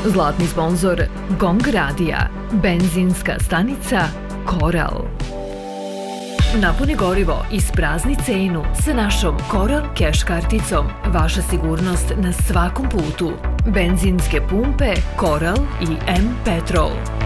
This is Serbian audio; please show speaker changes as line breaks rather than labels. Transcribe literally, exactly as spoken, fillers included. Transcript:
Zlatni sponzor Gong Radija, benzinska stanica Koral. Napuni gorivo, isprazni cenu sa našom Koral Cash karticom. Vaša sigurnost na svakom putu. Benzinske pumpe Koral i M Petrol.